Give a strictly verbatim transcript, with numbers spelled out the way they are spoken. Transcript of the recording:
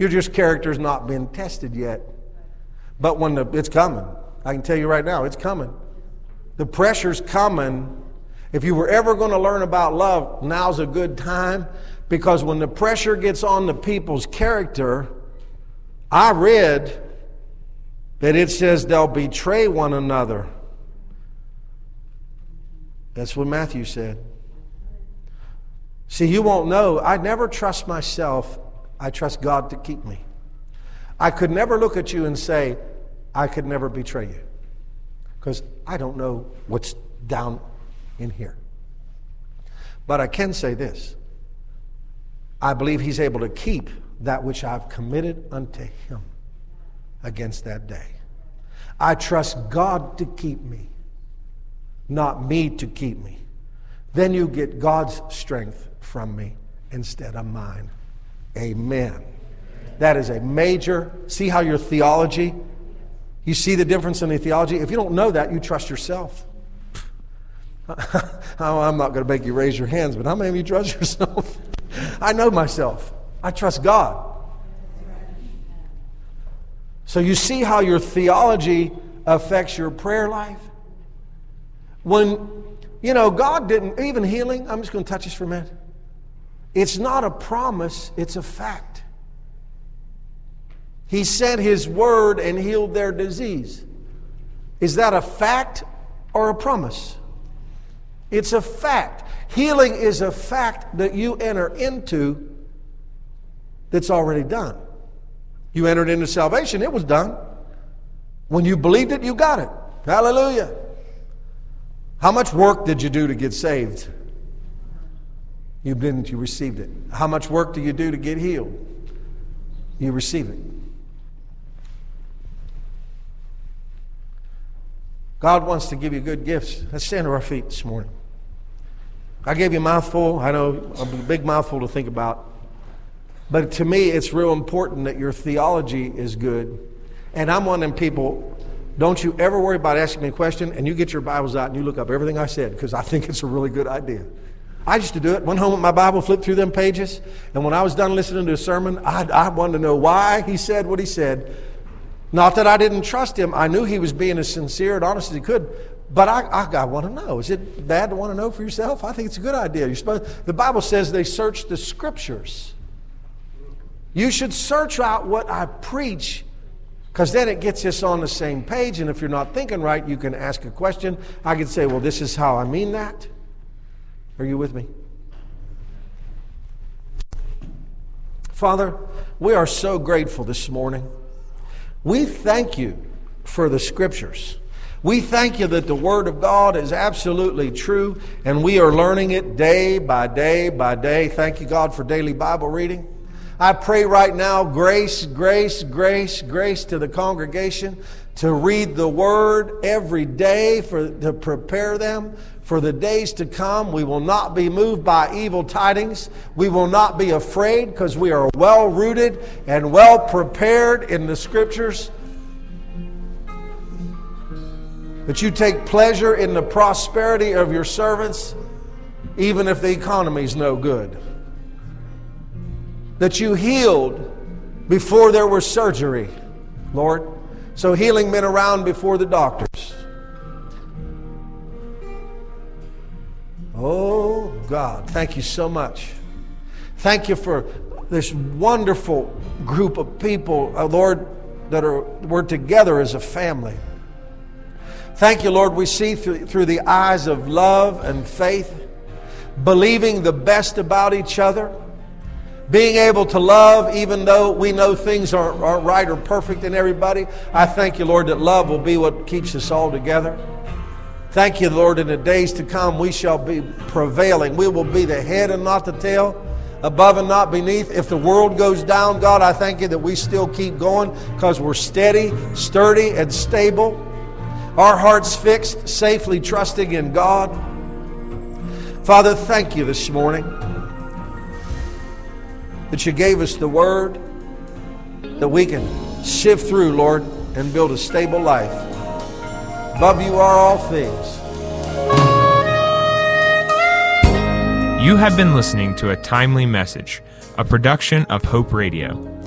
Your just character's not been tested yet. But when the, it's coming. I can tell you right now, it's coming. The pressure's coming. If you were ever going to learn about love, now's a good time. Because when the pressure gets on the people's character, I read that it says they'll betray one another. That's what Matthew said. See, you won't know. I never trust myself. I trust God to keep me. I could never look at you and say, I could never betray you. Because I don't know what's down in here. But I can say this. I believe He's able to keep that which I've committed unto Him against that day. I trust God to keep me, not me to keep me. Then you get God's strength from me instead of mine. Amen. That is a major, see how your theology, you see the difference in the theology? If you don't know that, you trust yourself. I'm not going to make you raise your hands, but how many of you trust yourself? I know myself. I trust God. So you see how your theology affects your prayer life? When, you know, God didn't, even healing, I'm just going to touch this for a minute. It's not a promise, it's a fact. He sent His word and healed their disease. Is that a fact or a promise? It's a fact. Healing is a fact that you enter into that's already done. You entered into salvation, it was done. When you believed it, you got it. Hallelujah. How much work did you do to get saved? You didn't, you received it. How much work do you do to get healed? You receive it. God wants to give you good gifts. Let's stand to our feet this morning. I gave you a mouthful. I know a big mouthful to think about. But to me, it's real important that your theology is good. And I'm one of them people, don't you ever worry about asking me a question and you get your Bibles out and you look up everything I said because I think it's a really good idea. I used to do it. Went home with my Bible, flipped through them pages, and when I was done listening to a sermon, I, I wanted to know why he said what he said. Not that I didn't trust him. I knew he was being as sincere and honest as he could. But I, I, I want to know. Is it bad to want to know for yourself? I think it's a good idea. You're supposed, the Bible says they search the Scriptures. You should search out what I preach, because then it gets us on the same page. And if you're not thinking right, you can ask a question. I can say, well, this is how I mean that. Are you with me? Father, we are so grateful this morning. We thank you for the Scriptures. We thank you that the Word of God is absolutely true, and we are learning it day by day by day. Thank you, God, for daily Bible reading. I pray right now, grace, grace, grace, grace to the congregation to read the Word every day, for to prepare them for the days to come. We will not be moved by evil tidings. We will not be afraid, because we are well rooted and well prepared in the Scriptures. That you take pleasure in the prosperity of your servants, even if the economy is no good. That you healed before there was surgery, Lord. So healing been around before the doctors. Oh, God, thank you so much. Thank you for this wonderful group of people, uh, Lord, that are we're together as a family. Thank you, Lord, we see through, through the eyes of love and faith, believing the best about each other, being able to love even though we know things aren't, aren't right or perfect in everybody. I thank you, Lord, that love will be what keeps us all together. Thank you, Lord, in the days to come we shall be prevailing. We will be the head and not the tail, above and not beneath. If the world goes down, God, I thank you that we still keep going because we're steady, sturdy, and stable. Our hearts fixed, safely trusting in God. Father, thank you this morning that you gave us the Word that we can sift through, Lord, and build a stable life. Above you are all things. You have been listening to a timely message, a production of Hope Radio.